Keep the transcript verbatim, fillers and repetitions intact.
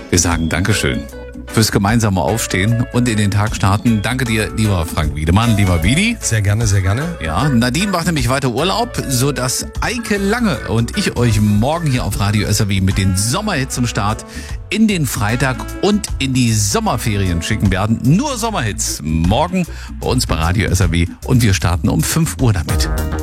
Wir sagen Dankeschön fürs gemeinsame Aufstehen und in den Tag starten. Danke dir, lieber Frank Wiedemann, lieber Vidi. Sehr gerne, sehr gerne. Ja, Nadine macht nämlich weiter Urlaub, sodass Eike Lange und ich euch morgen hier auf Radio S R W mit den Sommerhits zum Start in den Freitag und in die Sommerferien schicken werden. Nur Sommerhits morgen bei uns bei Radio S R W und wir starten um fünf Uhr damit.